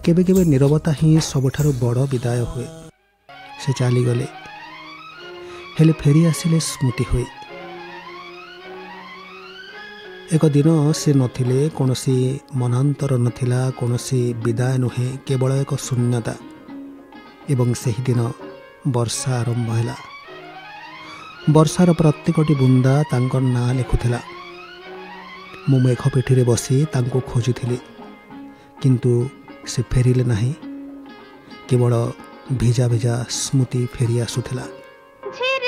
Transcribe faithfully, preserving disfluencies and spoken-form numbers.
केबे केबे नीरवता ही सबठारु बड़ विदाय हुए। से चलीगले हेले फेरी आसिले स्मृति हुए। एक दिन से नथिले कौनसी मनांतर नथिला, कौनसी विदाय नुहे, केवल एक शून्यता। एवं सही दिन वर्षा आरंभ है। वर्षार प्रत्येकटी बुंदा तांकर ना लिखुला। मु मेघ पिठी बसी तांको खोजुथिली, किंतु से फेरिले नहीं। केवल भिजा भिजा स्मृति फेरी आसुथिला।